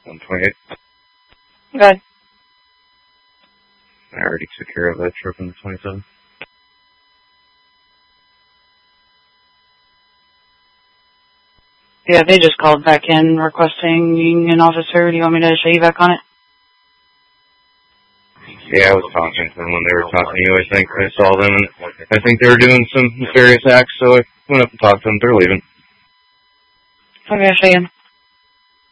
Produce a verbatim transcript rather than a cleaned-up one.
one twenty-eight. Good. I already took care of that trip on the twenty-seventh. Yeah, they just called back in requesting an officer. Do you want me to show you back on it? Yeah, I was talking to them when they were talking to you. I think I saw them, and I think they were doing some nefarious acts, so I went up and talked to them. They're leaving. Okay, I'll show you.